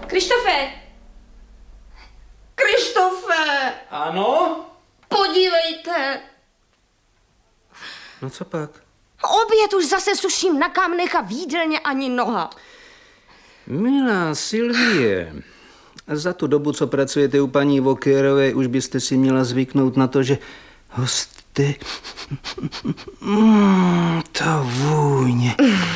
Krištofe! Krištofe! Ano? Podívejte! No co pak? Oběd už zase suším na kamnech a v jídelně ani noha. Milá Sylvie, za tu dobu, co pracujete u paní Walkerové, už byste si měla zvyknout na to, že hosty... ta vůně...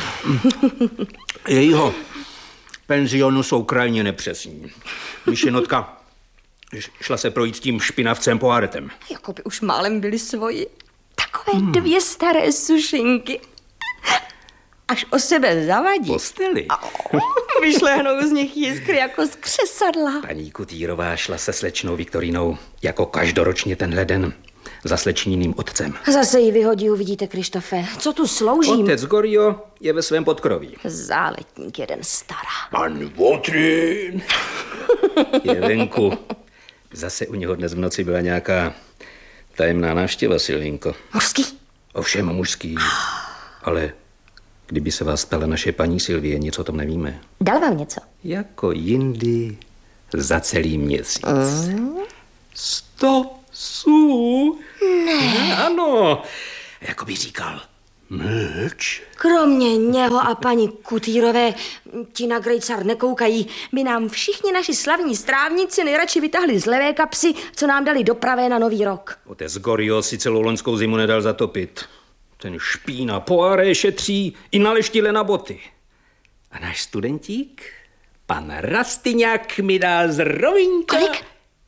jejího penzionu jsou krajně nepřesní. Myšlenotka šla se projít s tím špinavcem Poiretem. Jako by už málem byli svoji. Takové 2 staré sušinky. Až o sebe zavadí. Posteli. Vyšlehnou z nich jiskry jako z křesadla. Paní Kutýrová šla se slečnou Viktorínou jako každoročně tenhle den za slečniným otcem. Zase ji vyhodí, uvidíte, Krištofe. Co tu sloužím? Otec Gorio je ve svém podkroví. Záletník jeden stará. Pan Votrin je venku. Zase u něho dnes v noci byla nějaká tajemná návštěva, Silvinko. Mužský? Ovšem mužský. Ale kdyby se vás ptala naše paní Sylvie, nic o tom nevíme. Dal vám něco? Jako jindy za celý měsíc. 100 sů. Ne. Ano. Jako by říkal, mlč. Kromě něho a paní Kutýrové, ti na Grejcar nekoukají, by nám všichni naši slavní strávníci nejradši vytáhli z levé kapsy, co nám dali do pravé na Nový rok. Otec Gorio si celou loňskou zimu nedal zatopit. Ten špína Poiré šetří i na leštile na boty. A náš studentík, pan Rastyňák, mi dal z rovinka... Kolik?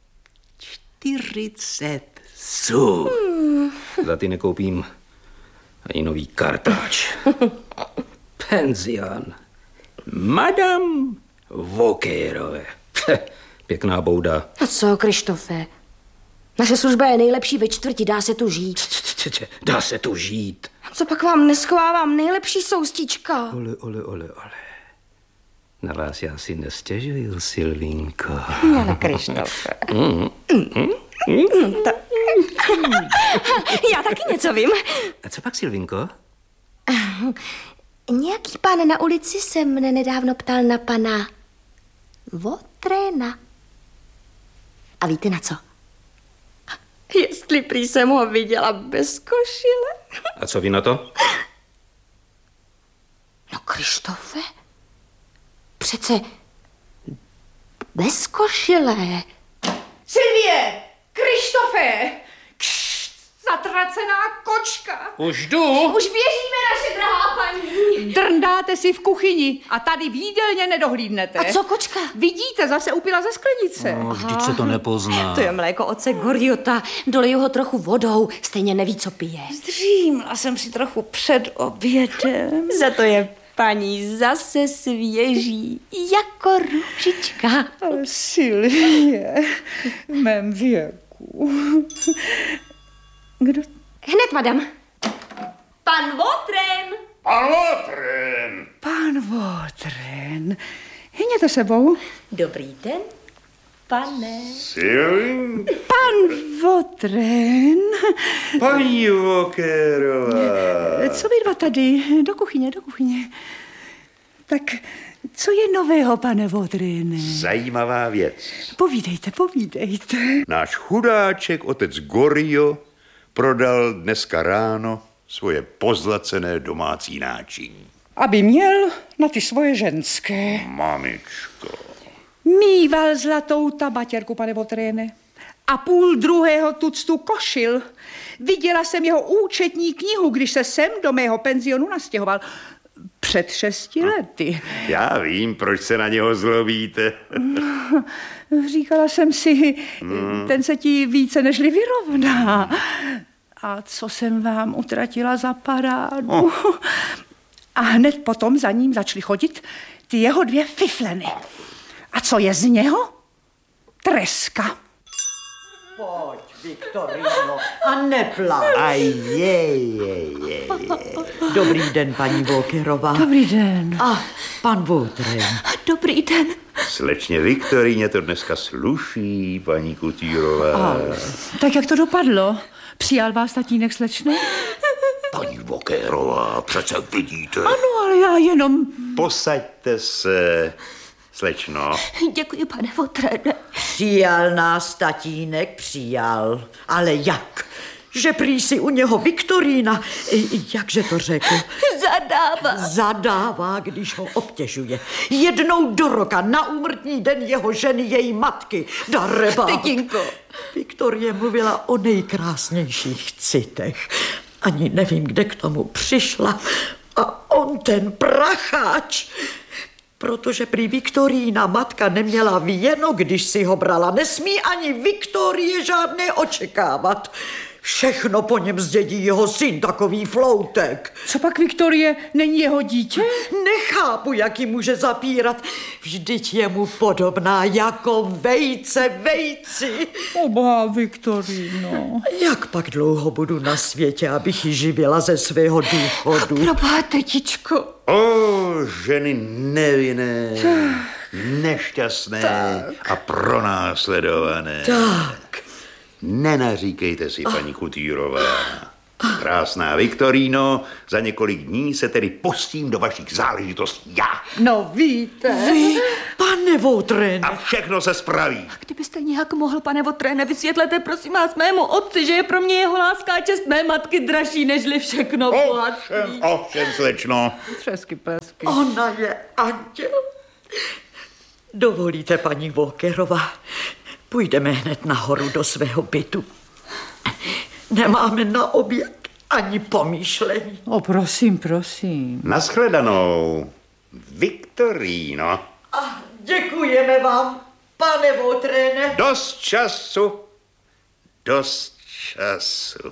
40 sů. Za ty nekoupím ani nový kartáč. Penzion. Madame Walkerové. Pěkná bouda. A co, Krištofe? Naše služba je nejlepší ve čtvrti, dá se tu žít. Dá se tu žít. Co pak vám neschovávám nejlepší soustička? Ole. Na vás já si nestěžuju, Silvinko. Ale Krištofe. Já taky něco vím. A co pak, Silvinko? Nějaký pán na ulici se mne nedávno ptal na pana Votréna. A víte na co? Jestli prý jsem ho viděla bez košile. A co vy na to? No, Krištofe, přece bez košile. Sylvie! Krištofe! Zatracená kočka! Už jdu. Už běžíme, naše drahá paní. Drndáte si v kuchyni a tady v jídelně nedohlídnete. A co kočka? Vidíte, zase upila ze sklenice. No, vždyť se to nepozná. To je mléko otce Goriota. Doleju ho trochu vodou, stejně neví, co pije. Zdřímla jsem si trochu před obědem. Za to je paní zase svěží, jako růžička. Ale Sylvie, v mém věku. Kdo? Hned, madam. Pan Votren. Pan Votren! Pan Votren. Hněte sebou. Dobrý den, pane. Sylvin? Pan Votren. Paní Walkerová. Co vy dva tady? Do kuchyně. Tak co je nového, pane Votrene? Zajímavá věc. Povídejte. Náš chudáček otec Gorio prodal dneska ráno svoje pozlacené domácí náčiní. Aby měl na ty svoje ženské. Mamičko. Mýval zlatou tabatěrku, pane Votrene. A 1,5 tuctu košil. Viděla jsem jeho účetní knihu, když se sem do mého penzionu nastěhoval. Před 6 lety. Já vím, proč se na něho zlobíte. Říkala jsem si, ten se ti více nežli vyrovná. A co jsem vám utratila za parádu. A hned potom za ním začaly chodit ty jeho 2 fifleny. A co je z něho? Treska. Pojď, Viktorino, a nepláč. Dobrý den, paní Walkerová. Dobrý den. A pan Votren. Dobrý den. Slečně Viktoríně to dneska sluší, paní Kutýrová. Tak jak to dopadlo? Přijal vás tatínek slečny? Paní Walkerová, přece vidíte. Ano, ale já jenom... Posaďte se. slečno. Děkuji, pane Votréne. Přijal nás tatínek, přijal. Ale jak? Že prý si u něho Viktorína, jakže to řekl? Zadává, když ho obtěžuje. Jednou do roka, na úmrtní den jeho ženy, její matky, darebák. Tetinko. Viktorie mluvila o nejkrásnějších citech. Ani nevím, kde k tomu přišla. A on ten pracháč. Protože prý Viktorína matka neměla věno, když si ho brala. Nesmí ani Viktorie žádné očekávat. Všechno po něm zdědí jeho syn, takový floutek. Co pak Viktorie není jeho dítě? Nechápu, jak ji může zapírat. Vždyť je mu podobná jako vejce vejci. Oba, Viktorino. Jak pak dlouho budu na světě, abych ji živila ze svého důchodu? Proboha, tetičko. O, ženy nevinné, nešťastné a pronásledované. Tak. Nenaříkejte si, paní Kutýrová. Krásná Viktoríno, za několik dní se tedy pustím do vašich záležitostí já. No víte. Vy, pane Votréne. A všechno se spraví. Kdybyste nějak mohl, pane Votréne, vysvětlete prosím vás mému otci, že je pro mě jeho láska a čest mé matky dražší, nežli všechno bohatství. Ovšem, slečno. Třesky plesky. Ona je anděl. Dovolíte, paní Walkerová, půjdeme hned nahoru do svého bytu. Nemáme na oběd ani pomýšlení. O, prosím, prosím. Naschledanou, Viktoríno. A děkujeme vám, pane Votréne. Dost času. Dost času.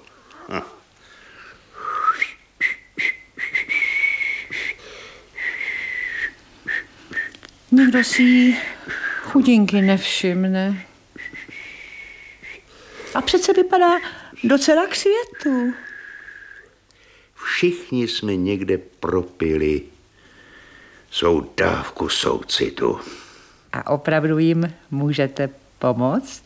Nikdo si chudinky nevšimne. A přece vypadá docela k světu. Všichni jsme někde propili svou dávku soucitu. A opravdu jim můžete pomoct?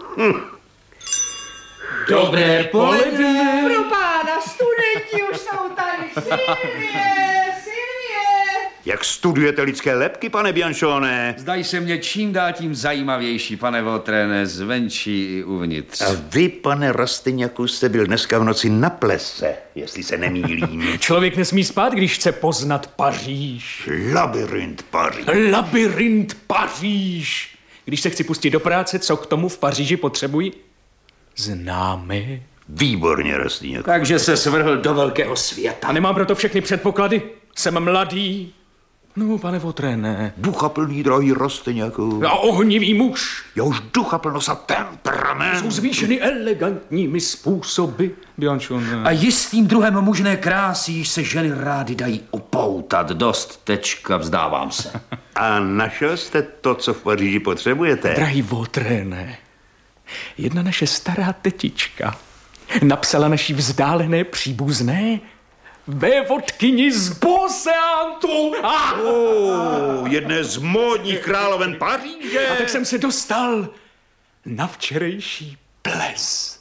Dobré poledne. Pro pána, studenti už jsou tady. Silvie! Jak studujete lidské lebky, pane Bianchone? Zdají se mě čím dál tím zajímavější, pane Votréne, zvenčí i uvnitř. A vy, pane Rastignaku, jste byl dneska v noci na plese, jestli se nemýlím. Člověk nesmí spát, když chce poznat Paříž. Labyrint Paříž. Labyrint Paříž. Když se chci pustit do práce, co k tomu v Paříži potřebuji? Známe. Výborně, Rastignaku. Takže se svrhl do velkého světa. A nemám proto všechny předpoklady. Jsem mladý. No, pane Votréne. Duchaplný, drahý Rastignaku. A ohnivý muž. Já už duchaplnost a temperament. Jsou zvýšeny elegantními způsoby. Bianchone. A jistým druhem možné krásy, již se ženy rády dají upoutat. Dost, tečka, vzdávám se. A našel jste to, co v Paříži potřebujete? Drahý Votréne, jedna naše stará tetička napsala naší vzdálené příbuzné vévodkyni z Boseantu. Jedné z módních královen Paříže. A tak jsem se dostal na včerejší ples.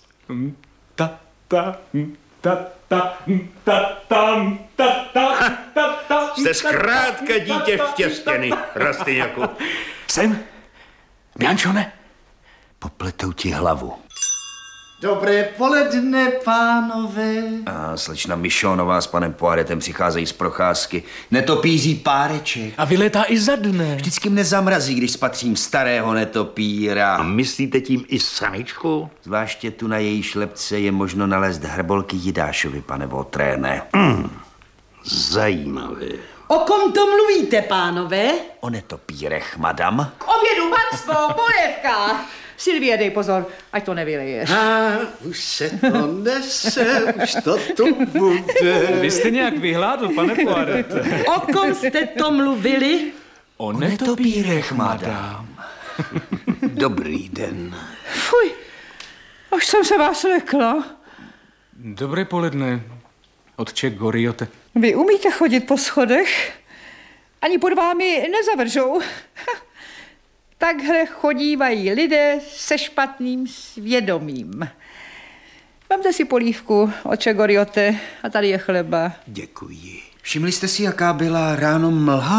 Jste zkrátka dítě štěstěny, Rastignaku. Jsem? Bianchone? Popletou ti hlavu. Dobré poledne, pánové. A slečna Michonnová s panem Poiretem přicházejí z procházky. Netopíří páreček. A vylétá i za dne. Vždycky mne zamrazí, když spatřím starého netopíra. A myslíte tím i samičku? Zvláště tu na její šlepce je možno nalézt hrbolky Jidášovi, pane Votréne. Zajímavé. O kom to mluvíte, pánové? O netopírech, madam. K obědu, pactvo, polévka. Silvie, dej pozor, ať to nevyleješ. Už se to nese, už to tu bude. Vy jste nějak vyhládl, pane Poirete. O kom jste to mluvili? O netopírech, madam. Dobrý den. Fuj, až jsem se vás lekla. Dobré poledne, otče Goriote. Vy umíte chodit po schodech? Ani pod vámi nezavržou. Takhle chodívají lidé se špatným svědomím. Vemte si polívku, oče Goriote, a tady je chleba. Děkuji. Všimli jste si, jaká byla ráno mlha?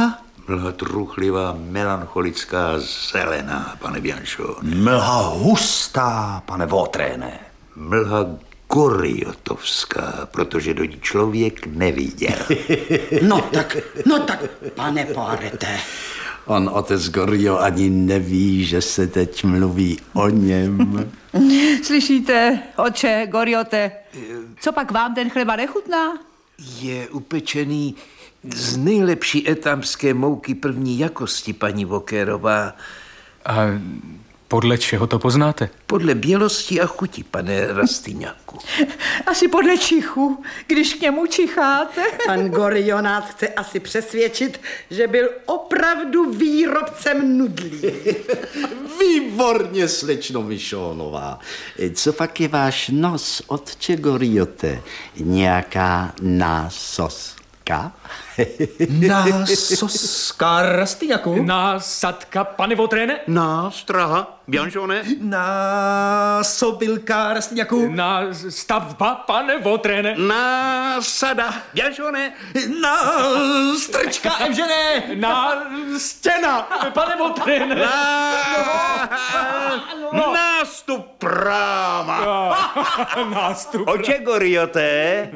Mlha truchlivá, melancholická, zelená, pane Biancho. Mlha hustá, pane Votréne. Mlha goriotovská, protože do ní člověk neviděl. No tak, pane Poirete. On, otec Gorio, ani neví, že se teď mluví o něm. Slyšíte, oče Goriote, co pak vám ten chleba nechutná? Je upečený z nejlepší etampské mouky první jakosti, paní Vokérová. A podle čeho to poznáte? Podle bělosti a chuti, pane Rastignacu. Asi podle čichu, když k němu čicháte. Pan Gorio nás chce asi přesvědčit, že byl opravdu výrobcem nudlí. Výborně, slečno Mišonová. Co pak je váš nos, otče Goriote? Nějaká násoska? Násoska, Rastignacu? Násadka, pane Votréne? Nástraha, Bianchone? Násobilka, Rastignacu? Stavba, pane Votréne? Násada, Bianchone? Strčka, Evžené! Stěna, pane Votréne? Nástup práma. Nástup. Oče Goriote?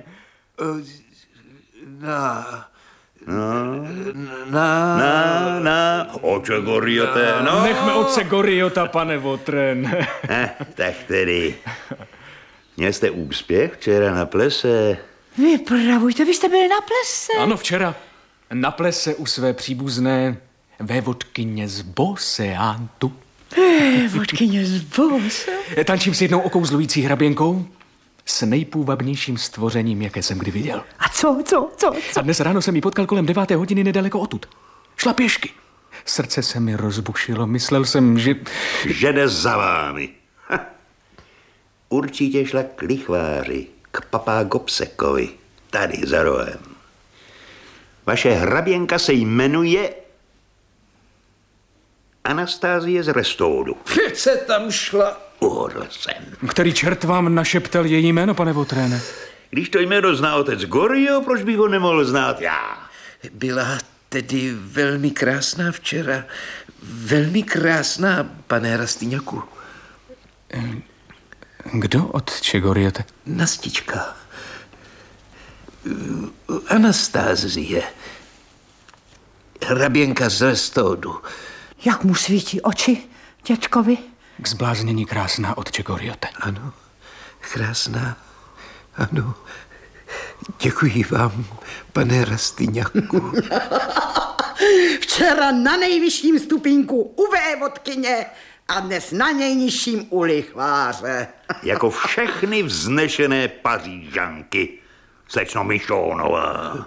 Oče Goriote, no. Nechme otce Goriota, pane Votréne. Tak tedy. Měl jste úspěch včera na plese? Vypravujte, vy jste byli na plese. Ano, včera. Na plese u své příbuzné vévodkyně z Boseántu. Vodkyně z Bose. Tančím s jednou okouzlující hraběnkou, s nejpůvabnějším stvořením, jaké jsem kdy viděl. A co? A dnes ráno jsem ji potkal kolem 9. hodiny nedaleko odtud. Šla pěšky. Srdce se mi rozbušilo, myslel jsem, že... Že jde za vámi. Určitě šla k lichváři, k papá Gobsekovi, tady za rohem. Vaše hraběnka se jmenuje Anastázie z Restoudu. Přece tam šla. Uhodl jsem. Který čert vám našeptal její jméno, pane Votréne? Když to jméno zná otec Gorio, proč bych ho nemohl znát já? Byla tedy velmi krásná včera. Velmi krásná, pane Rastignacu. Kdo, otče Goriote? Nastička. Anastázie. Hraběnka z Restoudu. Jak mu svítí oči, děčkovi? K zbláznění krásná, otče Goriote. Ano, krásná. Ano, děkuji vám, pane Rastignacu. Včera na nejvyšším stupínku u vévodkyně a dnes na nejnižším u lichváře. Jako všechny vznešené Pařížanky, slečno Mišonová.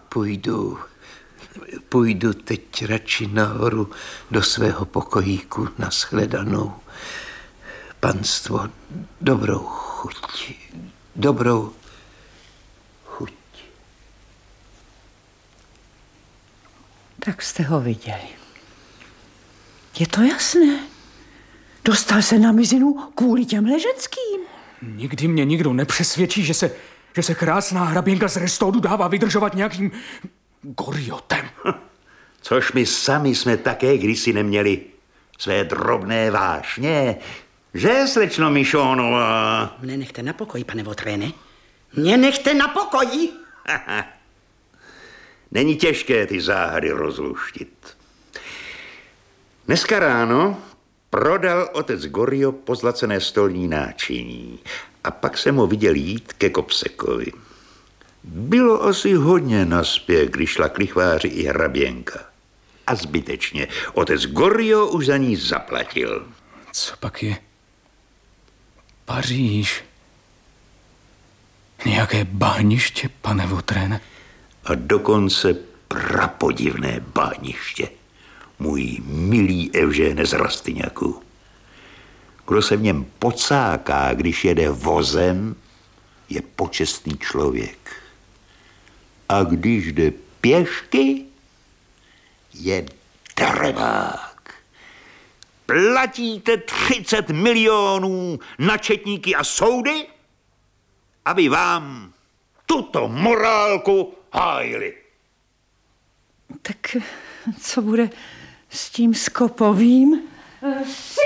Půjdu teď radši nahoru do svého pokojíku na shledanou. Panstvo, dobrou chuť. Dobrou chuť. Tak jste ho viděli. Je to jasné. Dostal se na mizinu kvůli těm ležeckým. Nikdy mě nikdo nepřesvědčí, že se krásná hraběnka z Restoudu dává vydržovat nějakým Goriotem. Což my sami jsme také kdysi neměli své drobné vášně. Že, slečno Mišonová? Mne nechte na pokoji, pane Votréne. Mě nechte na pokoji. Není těžké ty záhady rozluštit. Dneska ráno prodal otec Gorio pozlacené stolní náčiní a pak jsem ho viděl jít ke Gobsekovi. Bylo asi hodně naspěch, když šla k lichváři i hraběnka. A zbytečně. Otec Gorio už za ní zaplatil. Co pak je? Paříž. Nějaké bániště, pane Votréne? A dokonce prapodivné bániště. Můj milý Evžene z Rastignacu. Kdo se v něm pocáká, když jede vozem, je počestný člověk. A když jde pěšky, je darebák. Platíte 30 milionů na četníky a soudy, aby vám tuto morálku hájili. Tak Co bude s tím skopovým?